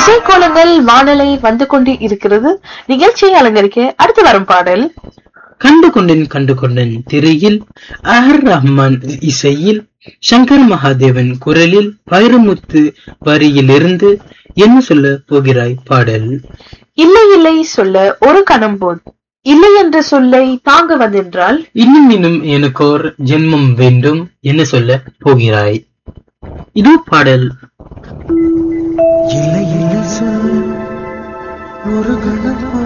இசைக்கோலங்கள் வானலை வந்து கொண்டு இருக்கிறது. நிகழ்ச்சியை அலங்கரிக்க அடுத்து வரும் பாடல் கண்டு கொண்டேன் திரையில் ஆர் ரஹ்மான் இசையில் சங்கர் மகாதேவன் குரலில் வைரமுத்து வரியிலிருந்து என்ன சொல்ல போகிறாய் பாடல். இல்லை இல்லை சொல்ல ஒரு கணம் போதும், இல்லை என்ற சொல்லை தாங்க வந்தென்றால் இன்னும் எனக்கோர் ஜென்மம் வேண்டும் என்ன சொல்ல போகிறாய். இதோ பாடல். இல்லை இல்லை சொல்ல ஒரு கணம்